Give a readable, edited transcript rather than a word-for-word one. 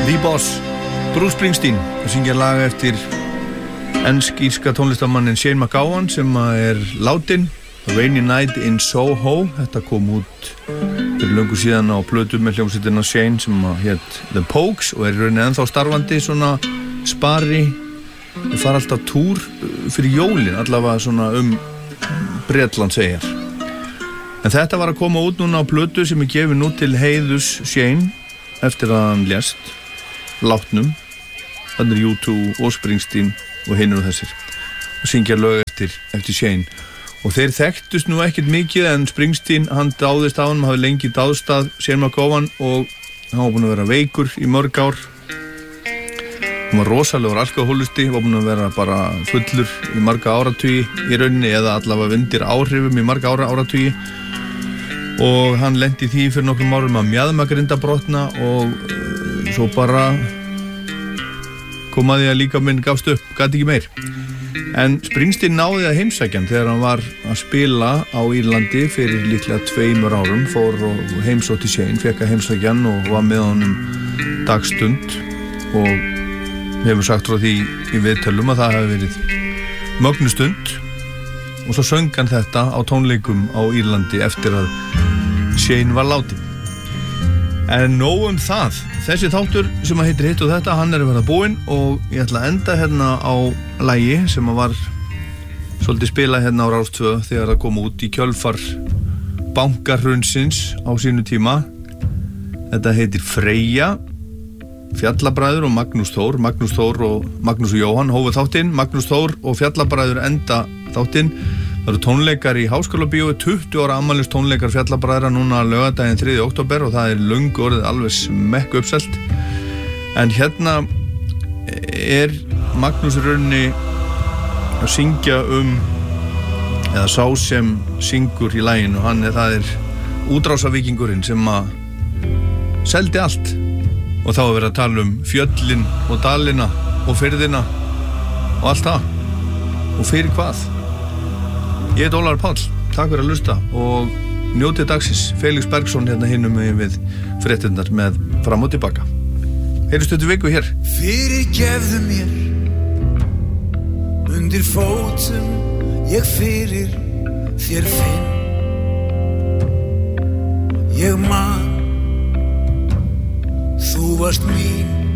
The Boss, Bruce Springsteen að syngja lag eftir ensk-írska tónlistarmannin Shane MacGowan sem látin. A Rainy Night in Soho. Þetta kom út fyrir löngu síðan á plötu með hljómsveitina Shane sem hét The Pogues og í rauninni ennþá starfandi svona spari. Þau fara alltaf túr fyrir jólin, allavega svona Bretland segjar. En þetta var að koma út núna á plötu sem gefin út til heiðus Shane eftir að hann lést látnum. Þannig U2 og Springsteen og hinn og þessir og syngja lög eftir Shane. Og þeir þekktust nú ekkert mikið en Springsteen, hann dáðist á hann, hafði lengi dáðst að Shane MacGowan og hann var búinn að vera veikur í mörg ár. Hann var rosalegur alkohólisti, var búinn að vera bara fullur í marga áratugi í rauninni eða allavega undir áhrifum í marga áratugi. Og hann lenti því fyrir nokkrum árum að mjaðmagrinda brotna og svo bara kom að því að líka minn gafst upp, gat ekki meir. En Springsteen náði að heimsækja hann þegar hann var að spila á Írlandi fyrir líklega 2 árum, fór og heimsótti Shane, fekk að heimsækja hann og var með honum dagstund og hefur sagt frá því í viðtölum að það hefði verið mögnustund og svo söng hann þetta á tónleikum á Írlandi eftir að Shane var látinn. En nóg það. Þessi þáttur sem heitir Hitt og þetta, hann að verða búinn og ég ætla að enda hérna á lagi sem var svolítið spilað hérna á Rás 2 þegar það kom út í kjölfar bankahrunsins á sínu tíma. Þetta heitir Freyja, Fjallabræður og Magnús Þór og Magnús og Jóhann hófu þáttinn, Magnús Þór og Fjallabræður enda þáttinn. Það eru tónleikar í Háskólabíói, 20 ára afmælis tónleikar Fjallabræðra núna laugardaginn 3. október og það löngu orðið alveg smekk uppselt. En hérna Magnús í rauninni að syngja eða sá sem syngur í laginu, það útrásavíkingurinn sem að seldi allt. Og þá verið að tala fjöllin og dalina og firðina og allt það. Og fyrir hvað? Ég Ólaður Páll, takk fyrir að hlusta og njótið dagsins. Felix Bergsson hérna hinum við fréttirnar með Fram og tilbaka. Heyrjumst þetta viku hér. Fyrirgefðu mér undir fótum ég fyrir þér finn. Ég man þú varst mín